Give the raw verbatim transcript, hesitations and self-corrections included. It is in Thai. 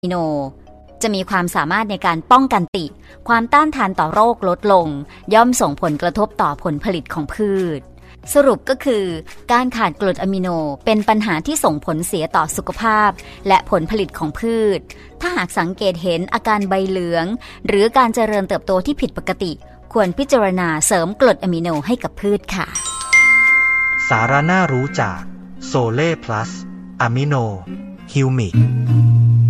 มิโนจะมีความสามารถในการป้องกันติความต้านทานต่อโรคลดลงย่อมส่งผลกระทบต่อผลผลิตของพืชสรุปก็คือการขาดกรดอะมิโนเป็นปัญหาที่ส่งผลเสียต่อสุขภาพและผลผลิตของพืชถ้าหากสังเกตเห็นอาการใบเหลืองหรือการเจริญเติบโตที่ผิดปกติควรพิจารณาเสริมกรดอะมิโนให้กับพืชค่ะสาระน่ารู้จากโซเล่พลัสอะมิโนฮิวมิก